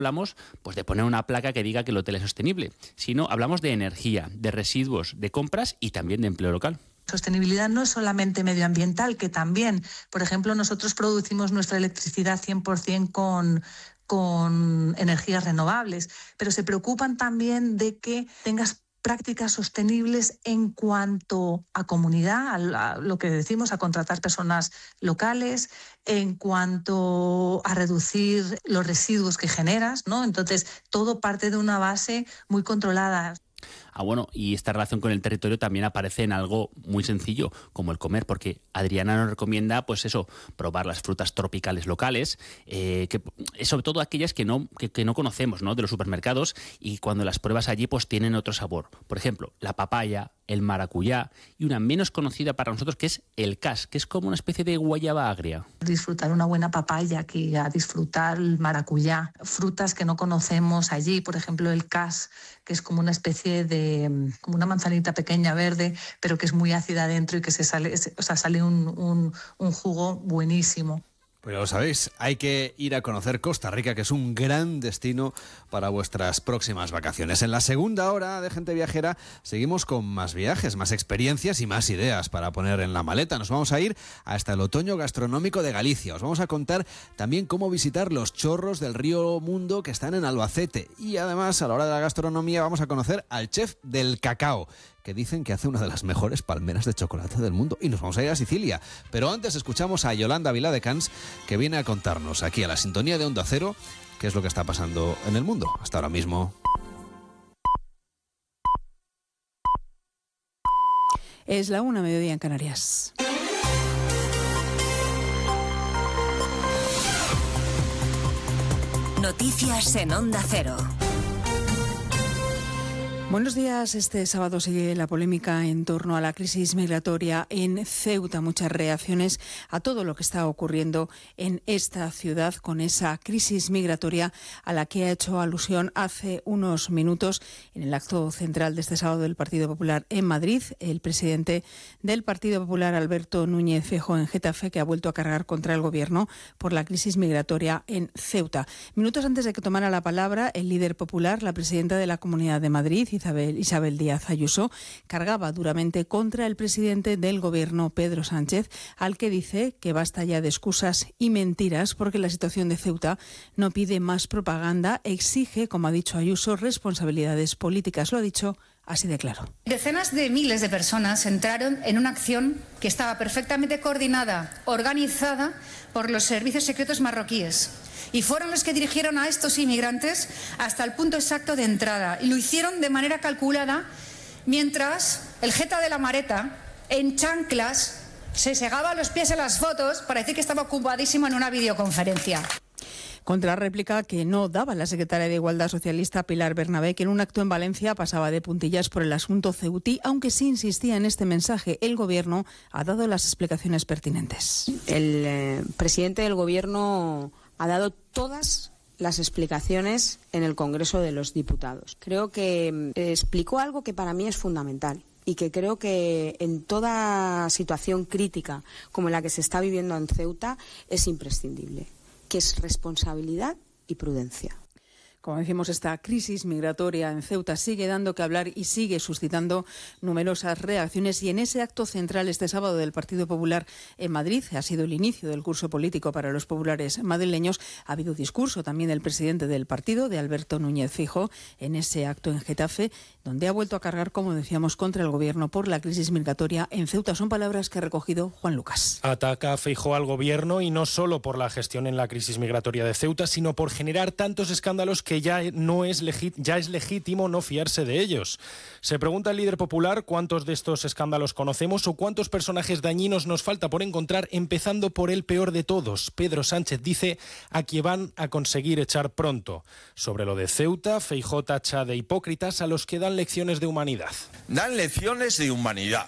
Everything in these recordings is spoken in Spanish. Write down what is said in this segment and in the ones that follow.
hablamos pues de poner una placa que diga que el hotel es sostenible, sino hablamos de energía, de residuos, de compras y también de empleo local. Sostenibilidad no es solamente medioambiental, que también, por ejemplo, nosotros producimos nuestra electricidad 100% con energías renovables, pero se preocupan también de que tengas prácticas sostenibles en cuanto a comunidad, a lo que decimos, a contratar personas locales, en cuanto a reducir los residuos que generas, ¿no? Entonces, todo parte de una base muy controlada. Bueno, y esta relación con el territorio también aparece en algo muy sencillo, como el comer, porque Adriana nos recomienda, pues eso, probar las frutas tropicales locales, que sobre todo aquellas que no conocemos, ¿no?, de los supermercados, y cuando las pruebas allí, pues tienen otro sabor. Por ejemplo, la papaya, el maracuyá, y una menos conocida para nosotros que es el cas, que es como una especie de guayaba agria. Disfrutar una buena papaya, que a disfrutar el maracuyá, frutas que no conocemos allí, por ejemplo el cas, que es como una especie de, como una manzanita pequeña verde, pero que es muy ácida dentro y que sale un jugo buenísimo. Pues ya lo sabéis, hay que ir a conocer Costa Rica, que es un gran destino para vuestras próximas vacaciones. En la segunda hora de Gente Viajera seguimos con más viajes, más experiencias y más ideas para poner en la maleta. Nos vamos a ir hasta el otoño gastronómico de Galicia. Os vamos a contar también cómo visitar los chorros del río Mundo que están en Albacete. Y además, a la hora de la gastronomía, vamos a conocer al chef del cacao, que dicen que hace una de las mejores palmeras de chocolate del mundo. Y nos vamos a ir a Sicilia. Pero antes escuchamos a Yolanda Viladecans, que viene a contarnos aquí a la sintonía de Onda Cero qué es lo que está pasando en el mundo hasta ahora mismo. Es la 1:00, mediodía en Canarias. Noticias en Onda Cero. Buenos días. Este sábado sigue la polémica en torno a la crisis migratoria en Ceuta. Muchas reacciones a todo lo que está ocurriendo en esta ciudad con esa crisis migratoria a la que ha hecho alusión hace unos minutos en el acto central de este sábado del Partido Popular en Madrid, el presidente del Partido Popular, Alberto Núñez Feijóo, en Getafe, que ha vuelto a cargar contra el Gobierno por la crisis migratoria en Ceuta. Minutos antes de que tomara la palabra el líder popular, la presidenta de la Comunidad de Madrid, Isabel Díaz Ayuso, cargaba duramente contra el presidente del Gobierno, Pedro Sánchez, al que dice que basta ya de excusas y mentiras porque la situación de Ceuta no pide más propaganda, exige, como ha dicho Ayuso, responsabilidades políticas. Lo ha dicho así de claro. Decenas de miles de personas entraron en una acción que estaba perfectamente coordinada, organizada por los servicios secretos marroquíes. Y fueron los que dirigieron a estos inmigrantes hasta el punto exacto de entrada. Y lo hicieron de manera calculada, mientras el jeta de la Mareta, en chanclas, se segaba los pies en las fotos para decir que estaba ocupadísimo en una videoconferencia. Contrarréplica que no daba la secretaria de Igualdad socialista Pilar Bernabé, que en un acto en Valencia pasaba de puntillas por el asunto ceutí, aunque sí insistía en este mensaje. El Gobierno ha dado las explicaciones pertinentes. El presidente del Gobierno ha dado todas las explicaciones en el Congreso de los Diputados. Creo que explicó algo que para mí es fundamental y que creo que en toda situación crítica como la que se está viviendo en Ceuta es imprescindible, que es responsabilidad y prudencia. Como decimos, esta crisis migratoria en Ceuta sigue dando que hablar y sigue suscitando numerosas reacciones. Y en ese acto central este sábado del Partido Popular en Madrid, ha sido el inicio del curso político para los populares madrileños, ha habido discurso también del presidente del partido, de Alberto Núñez Feijóo, en ese acto en Getafe, donde ha vuelto a cargar, como decíamos, contra el Gobierno por la crisis migratoria en Ceuta. Son palabras que ha recogido Juan Lucas. Ataca a Feijóo al Gobierno, y no solo por la gestión en la crisis migratoria de Ceuta, sino por generar tantos escándalos que ya es legítimo no fiarse de ellos. Se pregunta el líder popular cuántos de estos escándalos conocemos o cuántos personajes dañinos nos falta por encontrar, empezando por el peor de todos. Pedro Sánchez dice a quien van a conseguir echar pronto. Sobre lo de Ceuta, Feijóo tacha de hipócritas a los que dan lecciones de humanidad. Dan lecciones de humanidad.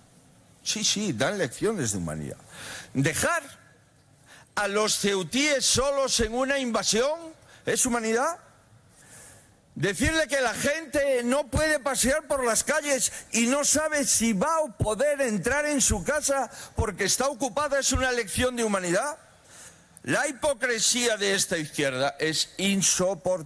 Sí, dan lecciones de humanidad. Dejar a los ceutíes solos en una invasión es humanidad. Decirle que la gente no puede pasear por las calles y no sabe si va a poder entrar en su casa porque está ocupada es una lección de humanidad. La hipocresía de esta izquierda es insoportable.